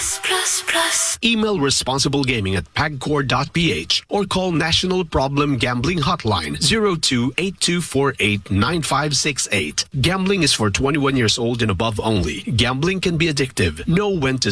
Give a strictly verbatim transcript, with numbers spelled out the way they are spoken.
plus, plus, plus. Email responsiblegaming at pagcor dot p h or call National Problem Gambling Hotline zero two eight two four eight nine five six eight. Gambling is for twenty-one years old and above only. Gambling can be addictive. Know when to